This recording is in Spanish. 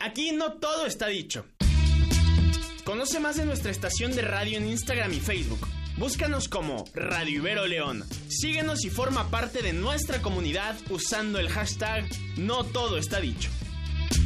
Aquí no todo está dicho. Conoce más de nuestra estación de radio en Instagram y Facebook. Búscanos como Radio Ibero León. Síguenos y forma parte de nuestra comunidad usando el hashtag No Todo Está Dicho.